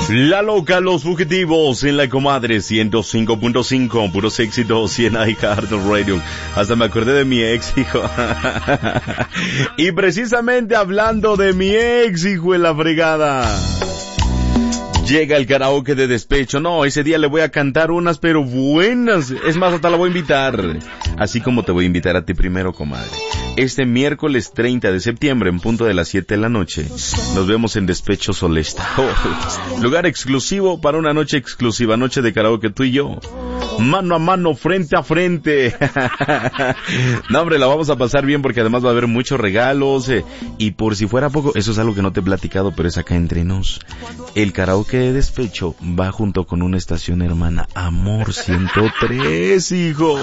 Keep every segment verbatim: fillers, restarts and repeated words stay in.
La Loca, Los Fugitivos en la Comadre ciento cinco punto cinco, puros éxitos y en iHeartRadio. Hasta me acordé de mi ex, hijo. Y precisamente hablando de mi ex, hijo en la fregada. Llega el karaoke de despecho. No, ese día le voy a cantar unas pero buenas. Es más, hasta la voy a invitar. Así como te voy a invitar a ti primero, comadre. Este miércoles treinta de septiembre, en punto de las siete de la noche, nos vemos en Despecho Solesta. Oh, lugar exclusivo para una noche exclusiva, noche de karaoke tú y yo. Mano a mano, frente a frente. No, hombre, la vamos a pasar bien porque además va a haber muchos regalos. Eh, y por si fuera poco, eso es algo que no te he platicado, pero es acá entre nos. El karaoke de despecho va junto con una estación hermana, Amor ciento tres, hijos.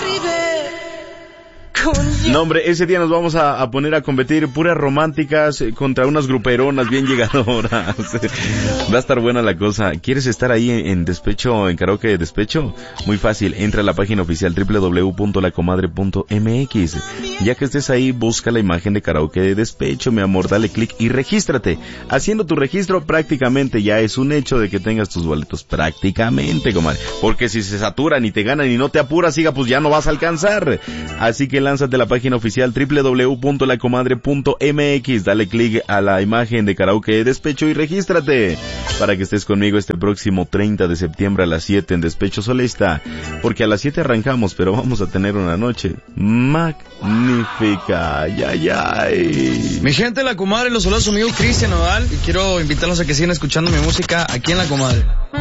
No, hombre, ese día nos vamos a, a poner a competir puras románticas eh, contra unas gruperonas bien llegadoras. Va a estar buena la cosa. ¿Quieres estar ahí en, en despecho, en karaoke de despecho? Muy fácil, entra a la página oficial doble u doble u doble u punto la comadre punto eme equis. Ya que estés ahí, busca la imagen de karaoke de despecho, mi amor, dale clic y regístrate. Haciendo tu registro prácticamente ya es un hecho de que tengas tus boletos. Prácticamente, comadre. Porque si se saturan y te ganan y no te apuras, siga, pues ya no vas a alcanzar. Así que lánzate a la página oficial doble u doble u doble u punto la comadre punto eme equis, dale clic a la imagen de karaoke de despecho y regístrate para que estés conmigo este próximo treinta de septiembre a las siete en Despecho Solesta, porque a las siete arrancamos, pero vamos a tener una noche magnífica. Ay, ay, ay. Mi gente, la comadre, los saludos a su amigo Cristian Nodal y quiero invitarlos a que sigan escuchando mi música aquí en la comadre.